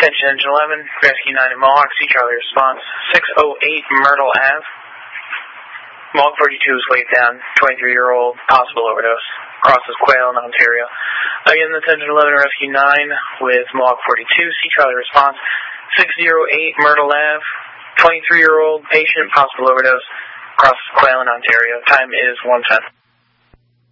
Attention Engine 11, Rescue 9 in Mohawk, Sea Charlie response, 608 Myrtle Ave. Mohawk 42 is waved down, 23-year-old, possible overdose, crosses Quail in Ontario. Again, Attention 11, Rescue 9 with Mohawk 42, Sea Charlie response, 608 Myrtle Ave, 23-year-old patient, possible overdose, crosses Quail in Ontario. Time is 1:10.